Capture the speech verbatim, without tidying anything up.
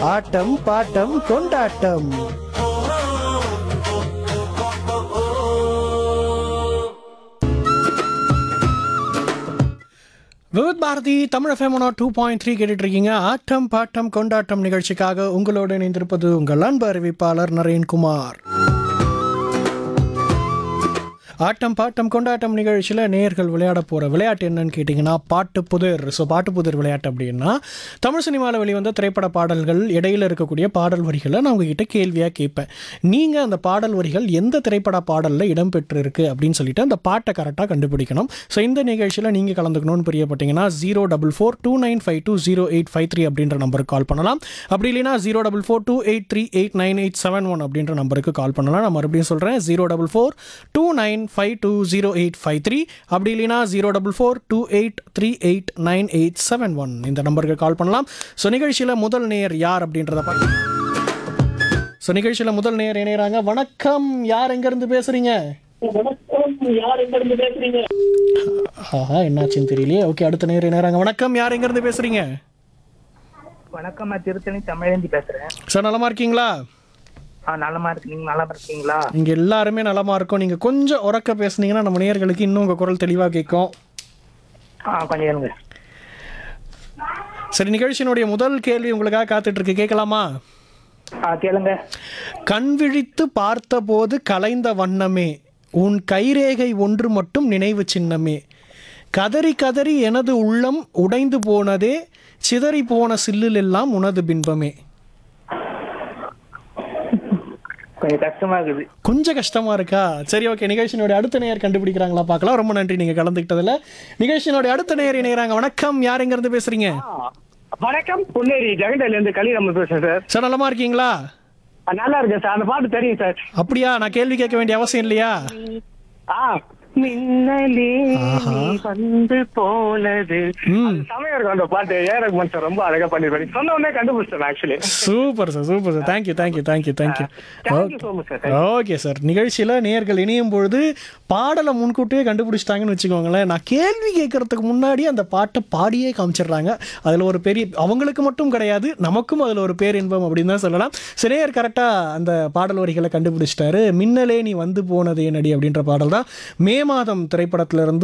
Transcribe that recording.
ஆட்டம் bottom கொண்டாட்டம். Vividh Bharathi Tamil FM two point three கேட்டுட்டு இருக்கீங்க. ஆட்டம் பாட்டம் கொண்டாட்டம் நிகழ்ச்சிக்காக உங்களோடு இணைந்திருப்பது உங்கள் அன்பு அறிவிப்பாளர் நரேன்குமார். ஆட்டம் பாட்டம் கொண்டாட்டம் நிகழ்ச்சியில் நேயர்கள் விளையாட போகிற விளையாட்டு என்னன்னு கேட்டிங்கன்னா பாட்டு புதிர். ஸோ பாட்டு புதிர் விளையாட்டு அப்படின்னா தமிழ் சினிமாவில் வெளிவந்த திரைப்பட பாடல்கள் இடையில் இருக்கக்கூடிய பாடல் வரிகளை நான் உங்ககிட்ட கேள்வியாக கேட்பேன். நீங்கள் அந்த பாடல் வரிகள் எந்த திரைப்பட பாடலில் இடம்பெற்றிருக்கு அப்படின்னு சொல்லிட்டு அந்த பாட்டை கரெக்டாக கண்டுபிடிக்கணும். ஸோ இந்த நிகழ்ச்சியில் நீங்கள் கலந்துக்கணும்னு பிரியப்பட்டீங்கன்னா zero double four two nine five two zero eight five three அப்படின்ற நம்பருக்கு கால் பண்ணலாம். அப்படி இல்லைனா zero double four two eight three eight nine eight seven one அப்படின்ற நம்பருக்கு கால் பண்ணலாம். நான் மறுபடியும் சொல்கிறேன், zero double four two nine five two zero eight five three அப்படி இல்லைனா zero double four two eight three eight nine eight seven one இந்த நம்பருக்கு கால் பண்ணலாம். ஸோ நிகழ்ச்சியில் முதல் நேயர் யார் அப்படின்றத பார்க்க. ஸோ நிகழ்ச்சியில் முதல் நேயர் இணையறாங்க. வணக்கம், யார் எங்கேருந்து பேசுறீங்க? ஆஹா, என்னாச்சுன்னு தெரியலையே. ஓகே, அடுத்த நேயர் இணையறாங்க. வணக்கம், யார் எங்கேருந்து பேசுறீங்க? வணக்கம், நான் திருத்தணி தமிழேந்தி பேசுறேன். சார், நலமா இருக்கீங்களா? ஆ, நலமா இருக்கு. நீங்க நலமா இருக்கீங்களா? இங்க எல்லாருமே நலமா இருக்கும். நீங்க கொஞ்சம் உரக்க பேசுனீங்கன்னா நம்ம நேயர்களுக்கு இன்னும் உங்க குரல் தெளிவா கேட்கும். ஆ, கொஞ்சம் இருங்க. சரி, நிகழ்ச்சியினுடைய முதல் கேள்வி உங்களுக்காக காத்துட்டு இருக்கு, கேட்கலாமா? ஆ, கேளுங்க. கண் விழித்து பார்த்த போது கலைந்த வண்ணமே, உன் கைரேகை ஒன்று மட்டும் நினைவு சின்னமே, கதறி கதறி எனது உள்ளம் உடைந்து போனதே, சிதறி போன சில்லில் எல்லாம் உனது பின்பமே. கொஞ்சம் கஷ்டமா இருக்குது. கொஞ்சம் கஷ்டமா இருக்கா? சரி, ஓகே. நிகழ்ச்சியினுடைய அடுத்த நேயர் கண்டுபிடிக்கிறாங்களா பார்க்கலாம். ரொம்ப நன்றி நீங்க கலந்துக்கிட்டதுல. நிகழ்ச்சியினுடைய அடுத்த நேயர் இணையறாங்க. வணக்கம், யார் எங்க இருந்து பேசுறீங்க? வணக்கம், பொன்னேரி ஜெகண்டல இருந்து கலி நம்ம பேசுறேன் சார். சார், நலமா இருக்கீங்களா? நல்லா இருக்கேன் சார். அந்த பாட்டு தெரியும் சார். அப்படியா? நான் கேள்வி கேட்க வேண்டிய அவசியம் இல்லையா? ஆ, மின்னலே நீ வந்து போனது. சமயம் இருக்கும் அந்த பாட்டு. ஏ ரகுமான் சார் ரொம்ப அழகா பண்ணிருப்பாரு. சொன்ன உடனே கண்டுபிடிச்சேன் actually. Super sir, super sir. Thank you thank you thank you thank you thank you so much sir. Okay sir, நிகழ்ச்சியில் நேயர்கள் இணையும் பொழுது பாடலை முன்கூட்டியே கண்டுபிடிச்சிட்டாங்கன்னு வச்சுக்கோங்களேன். நான் கேள்வி கேட்கறதுக்கு முன்னாடி அந்த பாட்டை பாடியே காமிச்சிடுறாங்க. அதில் ஒரு பெரிய, அவங்களுக்கு மட்டும் கிடையாது, நமக்கும் அதில் ஒரு பேரின்பம் அப்படின்னு தான் சொல்லலாம். சரி, நேயர் கரெக்டாக அந்த பாடல் வரிகளை கண்டுபிடிச்சிட்டாரு. மின்னலே நீ வந்து போனதே நடி அப்படின்ற பாடல் தான் மே மாதம் திரைப்படத்திலிருந்து